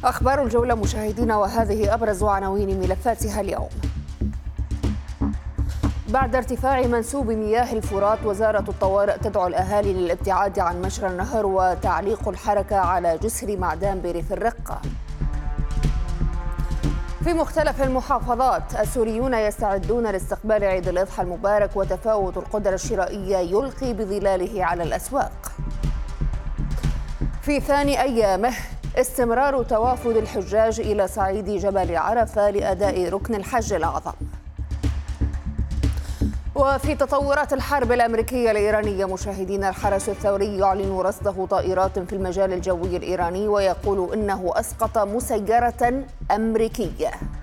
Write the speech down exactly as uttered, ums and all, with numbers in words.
أخبار الجولة مشاهدينا، وهذه أبرز عناوين ملفاتها اليوم. بعد ارتفاع منسوب مياه الفرات، وزارة الطوارئ تدعو الأهالي للابتعاد عن مجرى النهر وتعليق الحركة على جسر معدان بريف الرقة. في مختلف المحافظات، السوريون يستعدون لاستقبال عيد الأضحى المبارك، وتفاوت القدرة الشرائية يلقي بظلاله على الأسواق. في ثاني أيامه، استمرار توافد الحجاج إلى صعيد جبل عرفة لأداء ركن الحج الأعظم. وفي تطورات الحرب الأمريكية الإيرانية مشاهدين، الحرس الثوري يعلن رصده طائرات في المجال الجوي الإيراني، ويقول إنه أسقط مسيرة أمريكية.